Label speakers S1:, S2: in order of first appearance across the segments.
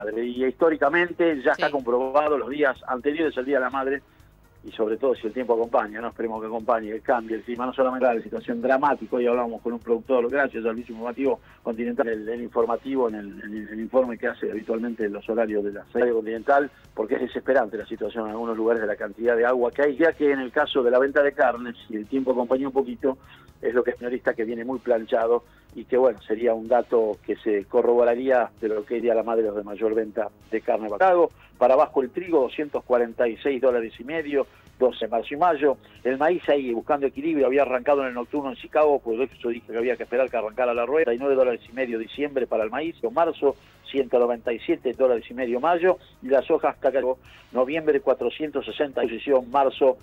S1: Y históricamente ya está
S2: Sí.
S1: comprobado los días anteriores al Día de la Madre, y sobre todo si el tiempo acompaña, no esperemos que acompañe, que cambie el clima, no solamente la situación dramática. Hoy hablábamos con un productor, gracias al vicio informativo continental, el informativo en el informe que hace habitualmente en los horarios de la serie continental, porque es desesperante la situación en algunos lugares de la cantidad de agua que hay, ya que en el caso de la venta de carnes, si el tiempo acompaña un poquito, es lo que es minorista, que viene muy planchado, y que bueno, sería un dato que se corroboraría de lo que iría la madre de mayor venta de carne vacuno. Para abajo el trigo, $246.50, 12 marzo y mayo. El maíz ahí buscando equilibrio, había arrancado en el nocturno en Chicago, pues yo dije que había que esperar que arrancara la rueda. $39.50 diciembre para el maíz, marzo $197.50 mayo, y las hojas cacao, noviembre 460, posición marzo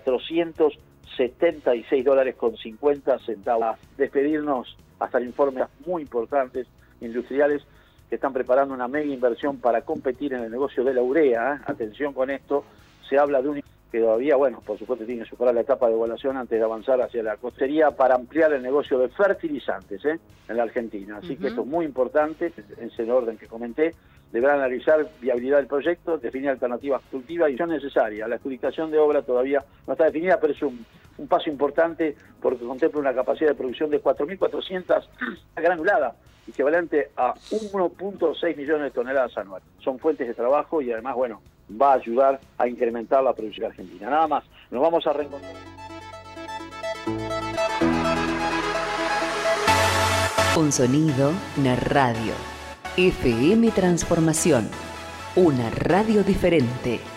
S1: $476.50. Despedirnos hasta el informe, muy importantes industriales que están preparando una mega inversión para competir en el negocio de la urea. Atención con esto, se habla de un que todavía, bueno, por supuesto tiene que superar la etapa de evaluación antes de avanzar hacia la costería, para ampliar el negocio de fertilizantes en la Argentina. Así que esto es muy importante, en ese orden que comenté. Deberán analizar viabilidad del proyecto, definir alternativas constructivas y son necesarias. La adjudicación de obra todavía no está definida, pero es un paso importante porque contempla una capacidad de producción de 4.400 granulada, equivalente a 1.6 millones de toneladas anuales. Son fuentes de trabajo y además, bueno, va a ayudar a incrementar la producción argentina. Nada más, nos vamos a reencontrar.
S3: Un sonido, una radio. FM Transformación. Una radio diferente.